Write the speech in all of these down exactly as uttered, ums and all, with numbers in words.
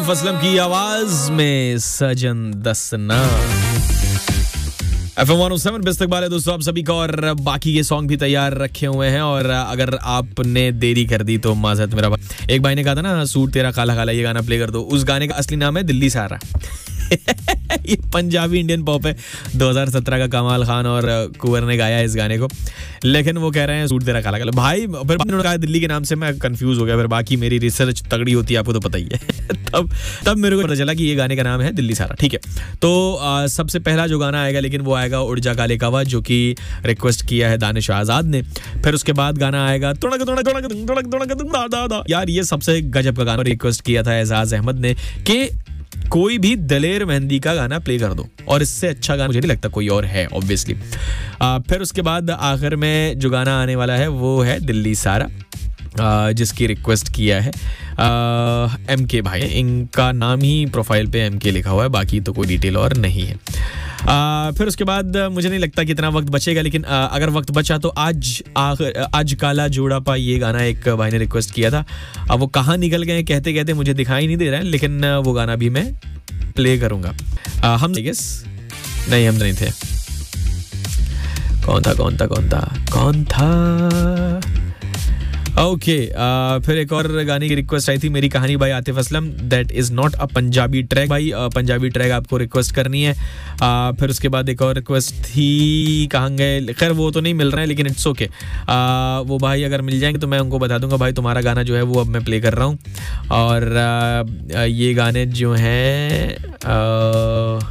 आतिफ असलम की आवाज में सजन दसना। F M one O seven पे इस्तकबाल है दोस्तों आप सभी का, और बाकी ये सॉन्ग भी तैयार रखे हुए हैं। और अगर आपने देरी कर दी तो माजरत मेरा भाई। एक भाई ने कहा था ना सूट तेरा काला काला, ये गाना प्ले कर दो। उस गाने का असली नाम है दिल्ली सारा। ये पंजाबी इंडियन पॉप है। दो हज़ार सत्रह का कमाल खान और कुंवर ने गाया इस गाने को, लेकिन वो कह रहे हैं सूट तेरा काला काला। भाई फिर उन्होंने कहा दिल्ली के नाम से, मैं कंफ्यूज हो गया। फिर बाकी मेरी रिसर्च तगड़ी होती है, आपको तो पता ही है। तब तब मेरे को पता चला कि ये गाने का नाम है दिल्ली सारा। ठीक है, तो आ, सबसे पहला जो गाना आएगा, लेकिन वो आएगा उड़ जा काले कावा, जो कि रिक्वेस्ट किया है दानिश आजाद ने। फिर उसके बाद गाना आएगा तुड़क तुड़क तुड़क तुड़क तुड़क दा दा दा। यार ये सबसे गजब का गाना रिक्वेस्ट किया था एजाज अहमद ने कि कोई भी दलेर मेहंदी का गाना प्ले कर दो, और इससे अच्छा गाना मुझे नहीं लगता कोई और है ऑब्वियसली। फिर उसके बाद आखिर में जो गाना आने वाला है वो है दिल्ली सारा, आ, जिसकी रिक्वेस्ट किया है एम के भाई। इनका नाम ही प्रोफाइल पे एम के लिखा हुआ है, बाकी तो कोई डिटेल और नहीं है। आ, फिर उसके बाद मुझे नहीं लगता कितना वक्त बचेगा, लेकिन आ, अगर वक्त बचा तो आज आखिर आज काला जोड़ा पा, ये गाना एक भाई ने रिक्वेस्ट किया था। अब वो कहाँ निकल गए कहते कहते मुझे दिखाई नहीं दे रहा है, लेकिन वो गाना भी मैं प्ले करूंगा। आ, हम गेस नहीं, हम नहीं थे। कौन था कौन था कौन था कौन था ओके okay, uh, फिर एक और गाने की रिक्वेस्ट आई थी, मेरी कहानी bye Atif Aslam. That is not a Punjabi track भाई, uh, पंजाबी ट्रैक आपको रिक्वेस्ट करनी है। uh, फिर उसके बाद एक और रिक्वेस्ट थी, कहाँ गए, खैर वो तो नहीं मिल रहा है, लेकिन इट्स ओके। uh, वो भाई अगर मिल जाएंगे तो मैं उनको बता दूंगा भाई तुम्हारा गाना जो है वो अब मैं प्ले कर रहा हूँ। और uh, ये गाने जो हैं uh,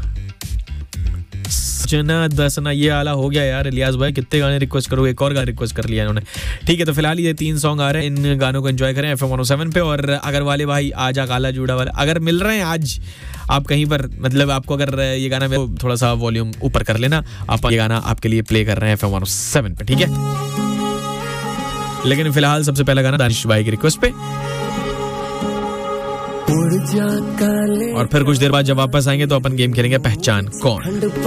जना दसना, ये आला हो गया यार। इलियास भाई कितने गाने रिक्वेस्ट करो, एक और गाना रिक्वेस्ट कर लिया इन्होंने। ठीक है, तो फिलहाल ये तीन सॉन्ग आ रहे हैं, इन गानों को एंजॉय करें F M one O seven पे। और अगर वाले भाई आजा काला जूड़ा वाले अगर मिल रहे हैं आज आप कहीं पर, मतलब आपको अगर ये गाना में थोड़ा सा वॉल्यूम ऊपर कर लेना, आप ये गाना आपके लिए प्ले कर रहे हैं F M one O seven पे, ठीक है। लेकिन फिलहाल सबसे पहला गाना दानिश भाई की रिक्वेस्ट पे, और फिर कुछ देर बाद जब वापस आएंगे तो अपन गेम खेलेंगे पहचान कौन।